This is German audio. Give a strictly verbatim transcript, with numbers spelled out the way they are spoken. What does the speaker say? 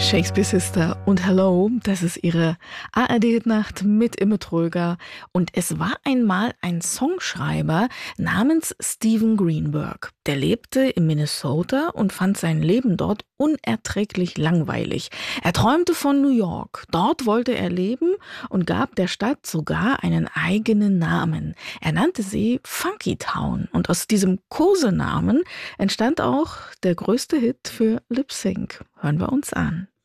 Shakespeare Sister und Hello, das ist ihre A R D-Hitnacht mit Imme Tröger. Und es war einmal ein Songschreiber namens Stephen Greenberg. Der lebte in Minnesota und fand sein Leben dort unerträglich langweilig. Er träumte von New York. Dort wollte er leben und gab der Stadt sogar einen eigenen Namen. Er nannte sie Funky Town. Und aus diesem Kosenamen entstand auch der größte Hit für Lip Sync. Hören wir uns an.